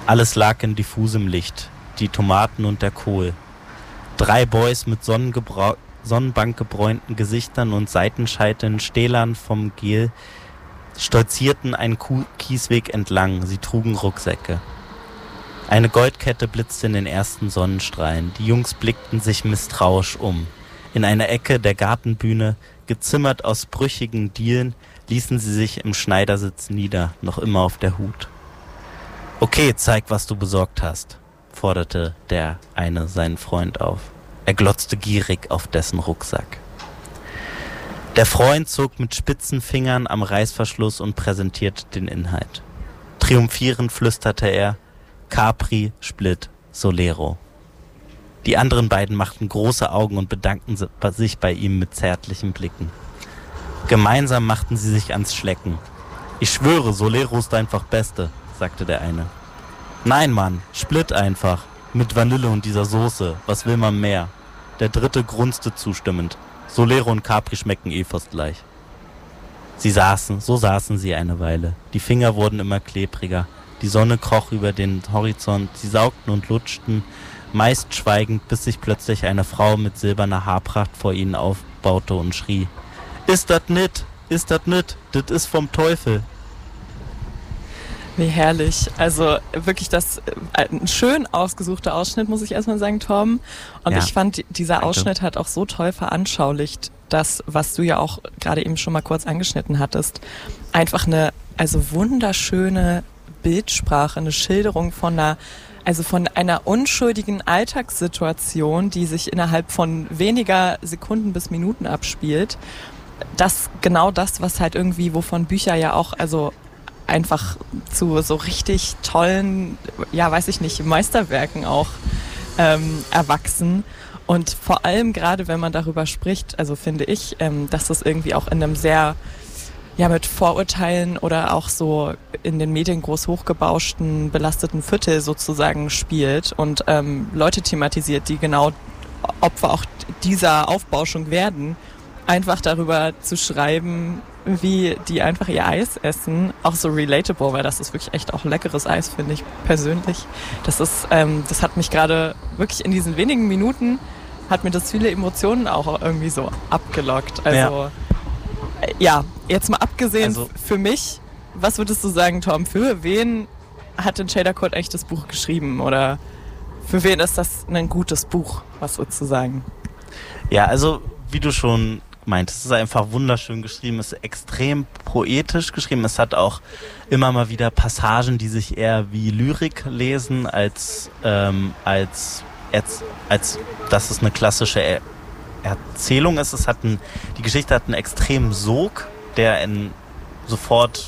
Alles lag in diffusem Licht, die Tomaten und der Kohl. 3 Boys mit sonnenbankgebräunten Gesichtern und Seitenscheiteln, Stählern vom Gel, stolzierten einen Kiesweg entlang. Sie trugen Rucksäcke. Eine Goldkette blitzte in den ersten Sonnenstrahlen. Die Jungs blickten sich misstrauisch um. In einer Ecke der Gartenbühne, gezimmert aus brüchigen Dielen, ließen sie sich im Schneidersitz nieder, noch immer auf der Hut. »Okay, zeig, was du besorgt hast«, forderte der eine seinen Freund auf. Er glotzte gierig auf dessen Rucksack. Der Freund zog mit spitzen Fingern am Reißverschluss und präsentierte den Inhalt. Triumphierend flüsterte er: »Capri, Split, Solero.« Die anderen beiden machten große Augen und bedankten sich bei ihm mit zärtlichen Blicken. Gemeinsam machten sie sich ans Schlecken. »Ich schwöre, Solero ist einfach Beste«, sagte der eine. »Nein, Mann, Split einfach, mit Vanille und dieser Soße, was will man mehr?« Der dritte grunzte zustimmend. »Solero und Capri schmecken eh fast gleich.« So saßen sie eine Weile. Die Finger wurden immer klebriger. Die Sonne kroch über den Horizont. Sie saugten und lutschten, meist schweigend, bis sich plötzlich eine Frau mit silberner Haarpracht vor ihnen aufbaute und schrie: »Ist dat nit? Ist dat nit? Dit is vom Teufel!« Wie herrlich. Also wirklich ein schön ausgesuchter Ausschnitt, muss ich erstmal sagen, Tom. Und Ja, ich fand, dieser danke. Ausschnitt hat auch so toll veranschaulicht, das, was du ja auch gerade eben schon mal kurz angeschnitten hattest. Einfach eine, also wunderschöne Bildsprache, eine Schilderung von einer unschuldigen Alltagssituation, die sich innerhalb von weniger Sekunden bis Minuten abspielt. Genau das, was halt irgendwie, wovon Bücher ja auch, also einfach zu so richtig tollen, ja, weiß ich nicht, Meisterwerken auch erwachsen. Und vor allem gerade, wenn man darüber spricht, also finde ich, dass das irgendwie auch in einem sehr, ja, mit Vorurteilen oder auch so in den Medien groß hochgebauschten, belasteten Viertel sozusagen spielt und Leute thematisiert, die genau Opfer auch dieser Aufbauschung werden, einfach darüber zu schreiben, wie die einfach ihr Eis essen, auch so relatable, weil das ist wirklich echt auch leckeres Eis, finde ich persönlich. Das hat mich gerade wirklich in diesen wenigen Minuten, hat mir das viele Emotionen auch irgendwie so abgelockt. Also ja, jetzt mal abgesehen für mich, was würdest du sagen, Tom, für wen hat denn Shader Code eigentlich das Buch geschrieben? Oder für wen ist das ein gutes Buch, was sozusagen? Ja, also wie du schon meintest, es ist einfach wunderschön geschrieben, es ist extrem poetisch geschrieben. Es hat auch immer mal wieder Passagen, die sich eher wie Lyrik lesen, als dass es eine klassische Erzählung ist. Die Geschichte hat einen extremen Sog, der sofort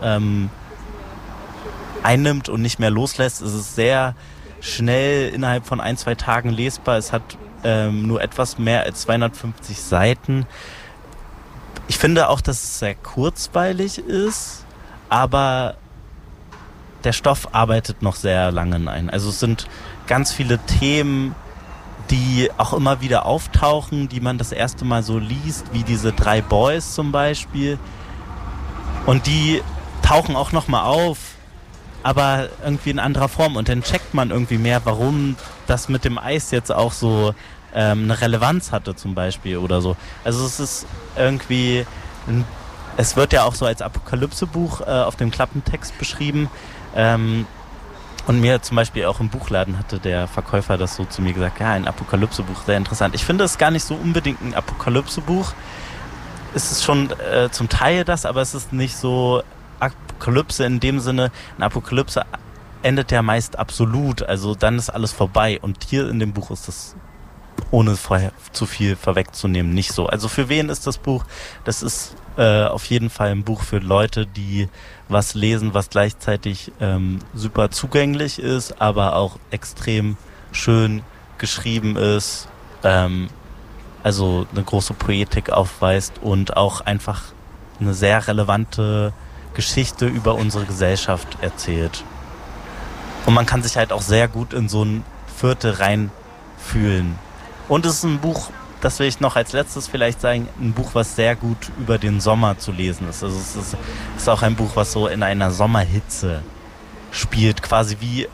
einnimmt und nicht mehr loslässt. Es ist sehr schnell innerhalb von 1-2 Tagen lesbar. Es hat nur etwas mehr als 250 Seiten. Ich finde auch, dass es sehr kurzweilig ist, aber der Stoff arbeitet noch sehr lange ein. Also es sind ganz viele Themen, die auch immer wieder auftauchen, die man das erste Mal so liest, wie diese 3 Boys zum Beispiel. Und die tauchen auch nochmal auf, aber irgendwie in anderer Form. Und dann checkt man irgendwie mehr, warum das mit dem Eis jetzt auch so eine Relevanz hatte zum Beispiel oder so. Also es ist irgendwie, es wird ja auch so als Apokalypse-Buch auf dem Klappentext beschrieben. Und mir zum Beispiel auch im Buchladen hatte der Verkäufer das so zu mir gesagt, ja, ein Apokalypse-Buch, sehr interessant. Ich finde es gar nicht so unbedingt ein Apokalypse-Buch. Es ist schon zum Teil das, aber es ist nicht so Apokalypse in dem Sinne. Eine Apokalypse endet ja meist absolut, also dann ist alles vorbei. Und hier in dem Buch ist das, ohne vorher zu viel vorwegzunehmen, nicht so. Also für wen ist das Buch? Das ist auf jeden Fall ein Buch für Leute, die was lesen, was gleichzeitig super zugänglich ist, aber auch extrem schön geschrieben ist, also eine große Poetik aufweist und auch einfach eine sehr relevante Geschichte über unsere Gesellschaft erzählt. Und man kann sich halt auch sehr gut in so ein Viertel reinfühlen. Und es ist ein Buch, das will ich noch als letztes vielleicht sagen, ein Buch, was sehr gut über den Sommer zu lesen ist. Also es ist auch ein Buch, was so in einer Sommerhitze spielt, quasi wie